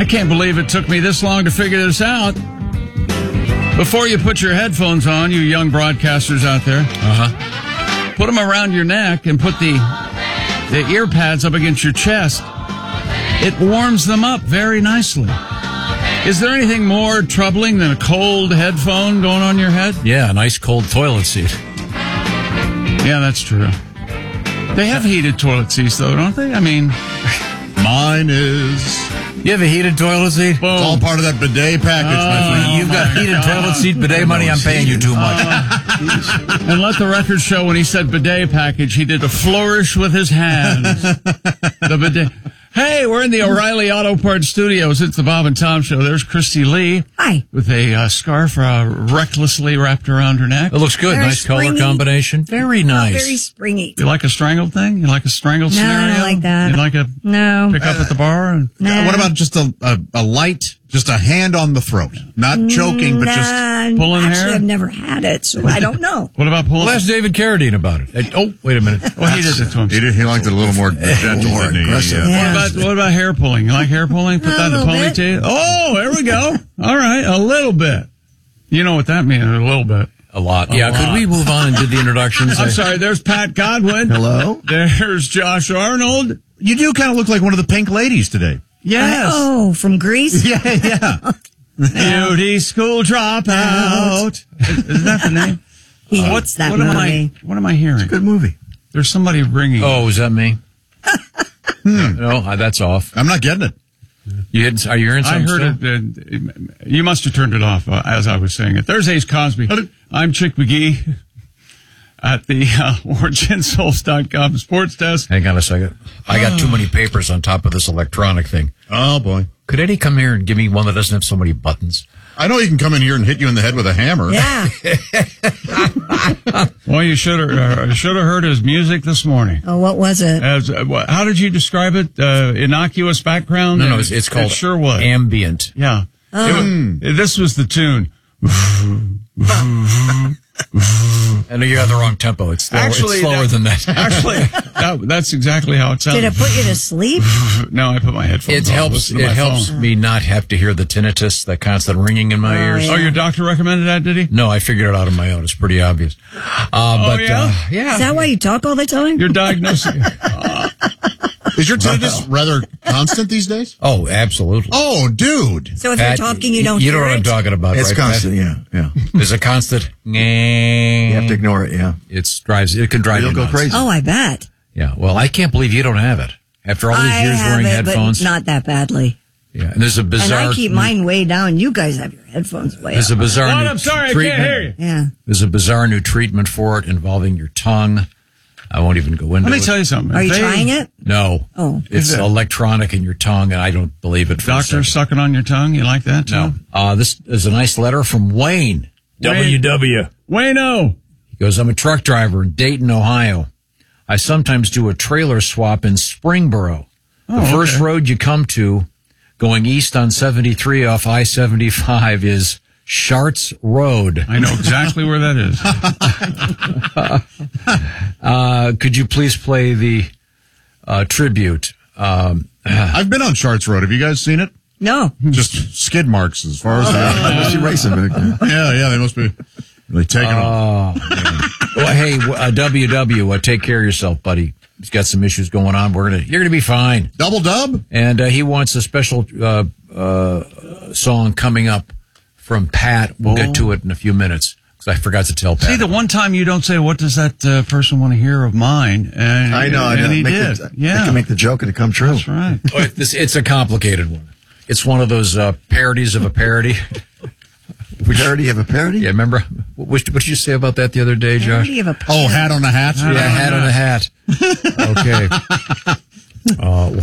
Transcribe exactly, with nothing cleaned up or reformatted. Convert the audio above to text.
I can't believe it took me this long to figure this out. Before you put your headphones on, you young broadcasters out there, Uh-huh. put them around your neck and put the the ear pads up against your chest. It warms them up very nicely. Is there anything more troubling than a cold headphone going on your head? Yeah, a nice cold toilet seat. Yeah, that's true. They have heated toilet seats, though, don't they? I mean, Mine is. You have a heated toilet seat? boom. It's all part of that bidet package, my friend. You've got heated toilet seat bidet money. I'm paying you too much. And let the record show when he said bidet package, he did a flourish with his hands. The bidet. Hey, we're in the O'Reilly Auto Parts Studios. It's the Bob and Tom Show. There's Christy Lee. Hi. With a uh, scarf uh, recklessly wrapped around her neck. It looks good. Very nice color springy. combination. Very nice. Very springy. You like a strangled thing? You like a strangled No, I don't scenario? like that. You like a No. pick up at the bar? And, Nah. What about just a, a, a light, just a hand on the throat? Not choking, but just. Nah, pulling actually, hair? I've never had it, so I don't know. what about pulling? Well, ask David Carradine about it. Hey, oh, wait a minute. Well, he did it to him. He, did, he liked it a little more gentle, more didn't he? aggressive. Yeah. Yeah. What about what about hair pulling? You like hair pulling? Put A that in a little bit. ponytail. Oh, there we go. All right, a little bit. You know what that means? A little bit. A lot. A yeah, lot. could we move on and do the introductions? I'm sorry. There's Pat Godwin. Hello? There's Josh Arnold. You do kind of look like one of the pink ladies today. Yes. Oh, from Greece? Yeah, yeah. Beauty school dropout. Isn't that the name? He Uh, hates that what am I? movie. What am I hearing? Good movie. There's somebody ringing. Oh, is that me? No, uh, that's off. I'm not getting it. You hit, are you hearing I something? heard it. Uh, you must have turned it off uh, as I was saying it. There's Ace Cosby. I'm Chick McGee at the uh, origin souls dot com sports desk. Hang on a second. I got too many papers on top of this electronic thing. Oh, boy. Could Eddie come here and give me one that doesn't have so many buttons? I know he can come in here and hit you in the head with a hammer. Yeah. Well, you should have uh, should have heard his music this morning. Oh, what was it? As uh, wha- how did you describe it? Uh, innocuous background? No, no, It- it's, it's called it sure was. ambient. Yeah. It wa- this was the tune. I know you got the wrong tempo. It's slower, Actually, it's slower that- than that. Actually, that, that's exactly how it sounded. Did it put you to sleep? No, I put my headphones It on. helps. Listen to It my helps phone. me not have to hear the tinnitus, that constant ringing in my Oh, ears. yeah. Oh, your doctor recommended that, did he? No, I figured it out on my own. It's pretty obvious. Uh, but yeah? Uh, yeah, Is that why you talk all the time? Your diagnosis. Is your tinnitus rather constant these days? Oh, absolutely. Oh, dude. So if Pat, you're talking, you don't You hear know what it? I'm talking about, It's right? constant, yeah, yeah. Pat? There's a constant. You have to ignore it, yeah. It drives. It can drive You'll you go nuts. crazy. Oh, I bet. Yeah. Well, I can't believe you don't have it after all these I years have wearing it, headphones. but not that badly. Yeah. And there's a And bizarre. I keep mine way down. You guys have your headphones way There's up. a bizarre. What? new I'm sorry, I treatment. can't hear you. Yeah. There's a bizarre new treatment for it involving your tongue. I won't even go into Let me it. tell you something. Are you They- trying it? No. Oh. It's Is it? electronic in your tongue, and I don't believe it. For a Doctor second. sucking on your tongue? You like that, too? No. Uh, this is a nice letter from Wayne. Wayne. W W. Wayno. He goes, I'm a truck driver in Dayton, Ohio. I sometimes do a trailer swap in Springboro. The Oh, first okay. road you come to going east on seventy-three off I seventy-five is Sharts Road. I know exactly where that is. Uh, could you please play the uh, tribute? Um, I've been on Charts Road. Have you guys seen it? No. Just skid marks as far as I see racing back there. Yeah, yeah, they must be really taking them. well, hey, uh, W W, uh, take care of yourself, buddy. He's got some issues going on. We're gonna, you're gonna be fine. Double dub? And uh, he wants a special uh, uh, song coming up from Pat. We'll get to it in a few minutes because I forgot to tell Pat. See, the one time you don't say, what does that uh, person want to hear of mine? And, I know, I and know. he Make did. The, yeah. I can make the joke and it come true. That's right. Oh, it- this, it's a complicated one. It's one of those uh, parodies of a parody. Parody of a parody? Yeah, remember? What, what did you say about that the other day, Josh? Parody of a Oh, hat on a hat? Yeah, hat on a hat. Okay. Uh, well,